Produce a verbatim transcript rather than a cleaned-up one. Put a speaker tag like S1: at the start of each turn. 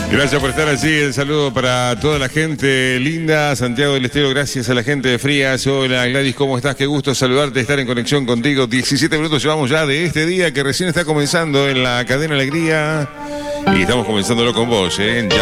S1: Gracias por estar allí. El saludo para toda la gente linda. Santiago del Estero, gracias a la gente de Frías. Hola Gladys, ¿cómo estás? Qué gusto saludarte, estar en conexión contigo. diecisiete minutos llevamos ya de este día que recién está comenzando en la cadena Alegría. Y estamos comenzándolo con vos, ¿eh? Ya